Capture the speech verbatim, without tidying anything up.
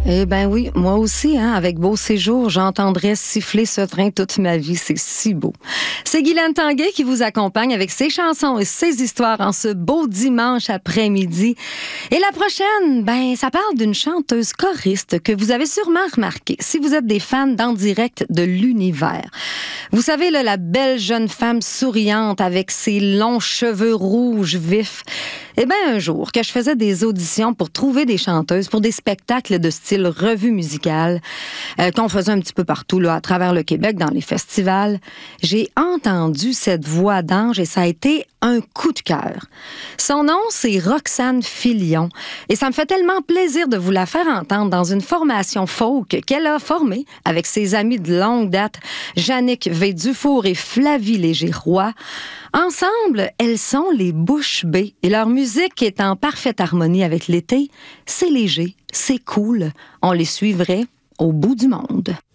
Eh ben oui, moi aussi, hein, avec Beau Séjour, j'entendrais siffler ce train toute ma vie. C'est si beau. C'est Guylaine Tanguay qui vous accompagne avec ses chansons et ses histoires en ce beau dimanche après-midi. Et la prochaine, ben, ça parle d'une chanteuse choriste que vous avez sûrement remarqué si vous êtes des fans d'En Direct de l'Univers. Vous savez, là, la belle jeune femme souriante avec ses longs cheveux rouges vifs. Eh bien, un jour, que je faisais des auditions pour trouver des chanteuses pour des spectacles de style revue musicale, euh, qu'on faisait un petit peu partout, là, à travers le Québec, dans les festivals, j'ai entendu cette voix d'ange et ça a été un coup de cœur. Son nom, c'est Roxane Filion. Et ça me fait tellement plaisir de vous la faire entendre dans une formation folk qu'elle a formée avec ses amis de longue date, Jannick V-Dufour et Flavie Léger-Roy. Ensemble, elles sont les Bouches Bées et leur musique est en parfaite harmonie avec l'été. C'est léger, c'est cool. On les suivrait au bout du monde.